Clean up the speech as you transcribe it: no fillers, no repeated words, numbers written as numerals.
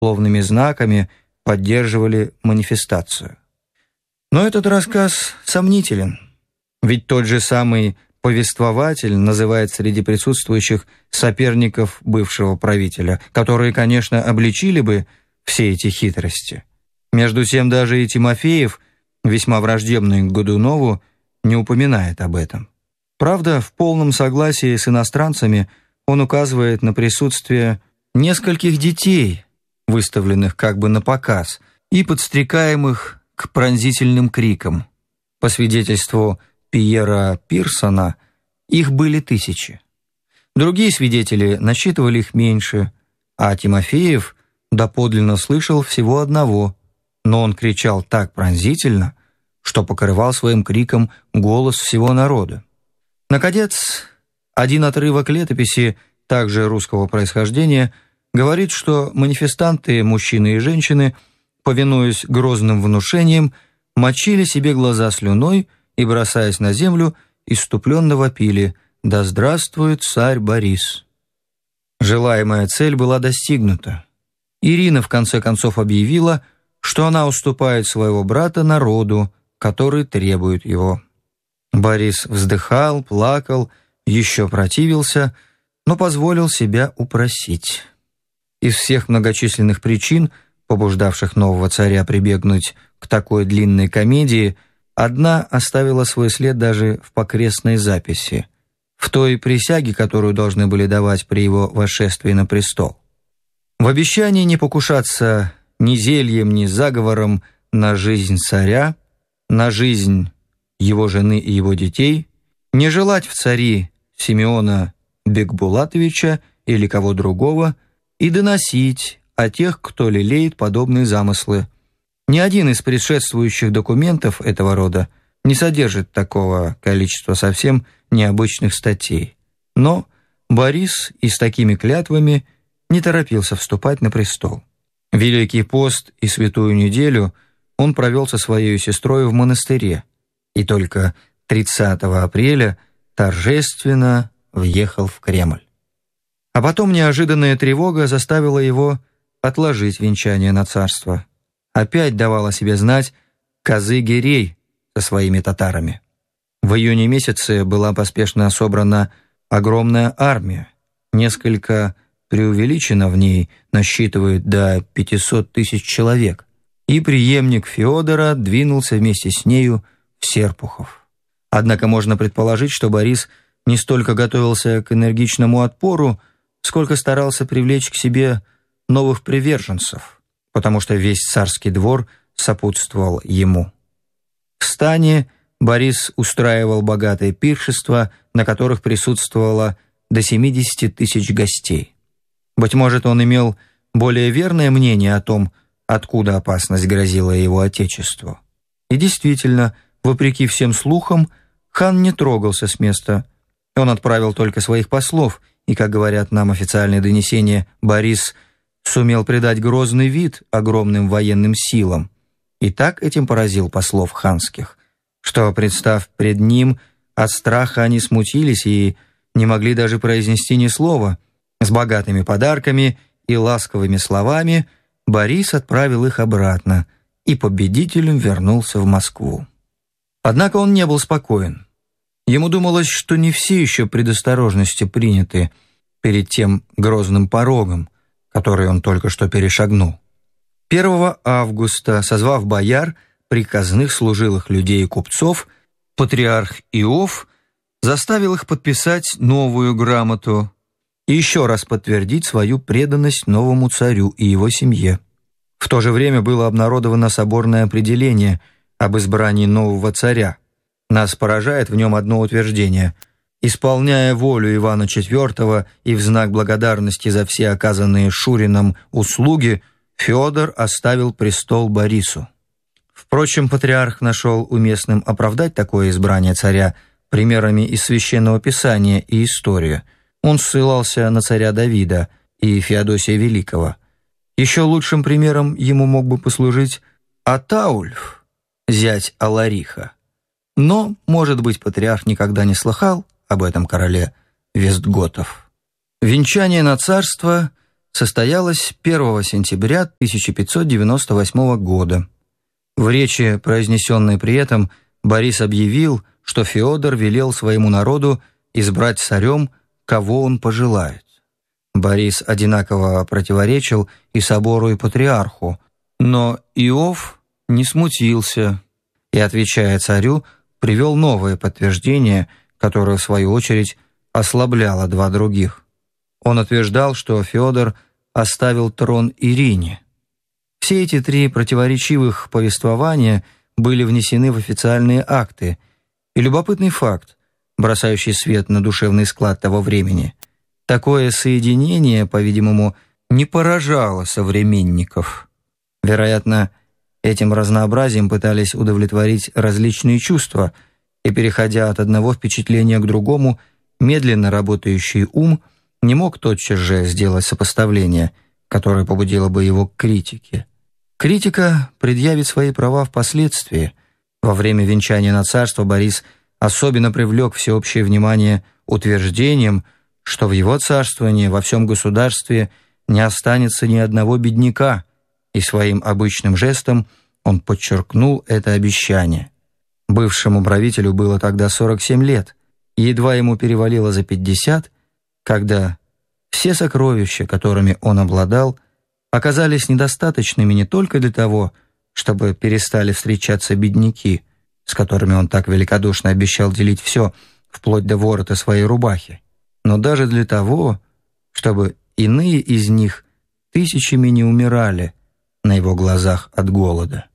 словными знаками поддерживали манифестацию. Но этот рассказ сомнителен, ведь тот же самый повествователь называет среди присутствующих соперников бывшего правителя, которые, конечно, обличили бы все эти хитрости. Между тем даже и Тимофеев, весьма враждебный к Годунову, не упоминает об этом. Правда, в полном согласии с иностранцами он указывает на присутствие нескольких детей, выставленных как бы на показ, и подстрекаемых к пронзительным крикам. По свидетельству Пьера Пирсона, их были 1000. Другие свидетели насчитывали их меньше, а Тимофеев доподлинно слышал всего одного, но он кричал так пронзительно, что покрывал своим криком голос всего народа. Наконец, один отрывок летописи, также русского происхождения, говорит, что манифестанты, мужчины и женщины, повинуясь грозным внушениям, мочили себе глаза слюной и, бросаясь на землю, исступленно вопили «Да здравствует царь Борис!». Желаемая цель была достигнута. Ирина в конце концов объявила, что она уступает своего брата народу, который требует его. Борис вздыхал, плакал, еще противился, но позволил себя упросить. Из всех многочисленных причин, побуждавших нового царя прибегнуть к такой длинной комедии, одна оставила свой след даже в покрестной записи, в той присяге, которую должны были давать при его восшествии на престол. В обещании не покушаться ни зельем, ни заговором на жизнь царя, на жизнь его жены и его детей, не желать в цари Симеона Бекбулатовича или кого другого и доносить о тех, кто лелеет подобные замыслы. Ни один из предшествующих документов этого рода не содержит такого количества совсем необычных статей. Но Борис и с такими клятвами не торопился вступать на престол. Великий пост и святую неделю он провел со своей сестрой в монастыре и только 30 апреля торжественно въехал в Кремль. А потом неожиданная тревога заставила его отложить венчание на царство. Опять давал о себе знать Козы-Гирей со своими татарами. В июне месяце была поспешно собрана огромная армия, несколько преувеличена в ней, насчитывает до 500 000 человек, и преемник Феодора двинулся вместе с нею в Серпухов. Однако можно предположить, что Борис не столько готовился к энергичному отпору, сколько старался привлечь к себе новых приверженцев, потому что весь царский двор сопутствовал ему. В стане Борис устраивал богатые пиршества, на которых присутствовало до 70 000 гостей. Быть может, он имел более верное мнение о том, откуда опасность грозила его отечеству. И действительно, вопреки всем слухам, хан не трогался с места. Он отправил только своих послов, и, как говорят нам официальные донесения, Борис сумел придать грозный вид огромным военным силам. И так этим поразил послов ханских, что, представ пред ним, от страха они смутились и не могли даже произнести ни слова. С богатыми подарками и ласковыми словами Борис отправил их обратно и победителем вернулся в Москву. Однако он не был спокоен. Ему думалось, что не все еще предосторожности приняты перед тем грозным порогом, который он только что перешагнул. 1 августа, созвав бояр, приказных, служилых людей и купцов, патриарх Иов заставил их подписать новую грамоту и еще раз подтвердить свою преданность новому царю и его семье. В то же время было обнародовано соборное определение об избрании нового царя. Нас поражает в нем одно утверждение: «Исполняя волю Ивана IV и в знак благодарности за все оказанные Шурином услуги, Феодор оставил престол Борису». Впрочем, патриарх нашел уместным оправдать такое избрание царя примерами из Священного Писания и истории. Он ссылался на царя Давида и Феодосия Великого. Еще лучшим примером ему мог бы послужить Атаульф, зять Алариха. Но, может быть, патриарх никогда не слыхал об этом короле Вестготов. Венчание на царство состоялась 1 сентября 1598 года. В речи, произнесенной при этом, Борис объявил, что Феодор велел своему народу избрать царем, кого он пожелает. Борис одинаково противоречил и собору, и патриарху, но Иов не смутился и, отвечая царю, привел новое подтверждение, которое, в свою очередь, ослабляло два других. Он утверждал, что Феодор оставил трон Ирине. Все эти три противоречивых повествования были внесены в официальные акты, и любопытный факт, бросающий свет на душевный склад того времени. Такое соединение, по-видимому, не поражало современников. Вероятно, этим разнообразием пытались удовлетворить различные чувства, и, переходя от одного впечатления к другому, медленно работающий ум не мог тотчас же сделать сопоставление, которое побудило бы его к критике. Критика предъявит свои права впоследствии. Во время венчания на царство Борис особенно привлек всеобщее внимание утверждением, что в его царствовании во всем государстве не останется ни одного бедняка, и своим обычным жестом он подчеркнул это обещание. Бывшему правителю было тогда 47 лет, и едва ему перевалило за 50, когда все сокровища, которыми он обладал, оказались недостаточными не только для того, чтобы перестали встречаться бедняки, с которыми он так великодушно обещал делить все, вплоть до ворота своей рубахи, но даже для того, чтобы иные из них тысячами не умирали на его глазах от голода.